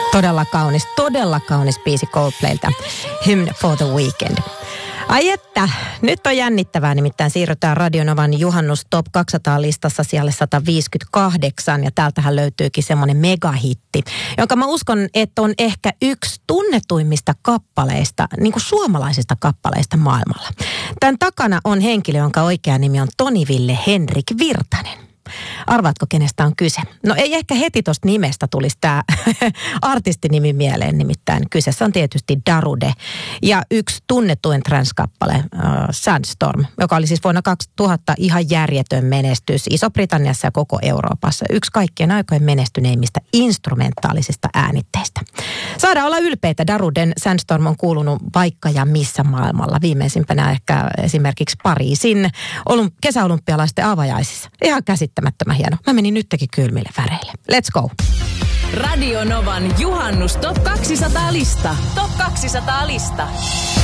Todella kaunis biisi Coldplaylta. Hymn for the Weekend. Ai että, nyt on jännittävää, nimittäin siirrytään Radionovan Juhannus Top 200-listassa siellä 158 ja täältähän löytyykin semmoinen megahitti, jonka mä uskon, että on ehkä yksi tunnetuimmista kappaleista, niin kuin suomalaisista kappaleista maailmalla. Tämän takana on henkilö, jonka oikea nimi on Toni Ville Henrik Virtanen. Arvaatko, kenestä on kyse? No ei ehkä heti tuosta nimestä tulisi tämä artistinimi mieleen, nimittäin kyseessä on tietysti Darude. Ja yksi tunnetuin trance-kappale, Sandstorm, joka oli siis vuonna 2000 ihan järjetön menestys Iso-Britanniassa ja koko Euroopassa. Yksi kaikkien aikojen menestyneimmistä instrumentaalisista äänitteistä. Saadaan olla ylpeitä. Daruden Sandstorm on kuulunut vaikka ja missä maailmalla. Viimeisimpänä ehkä esimerkiksi Pariisin kesäolympialaisten avajaisissa. Ihan käsittämättömän hieno. Mä menin nytkin kylmille väreille. Let's go! Radio Novan Juhannus Top 200 lista. Top 200 lista.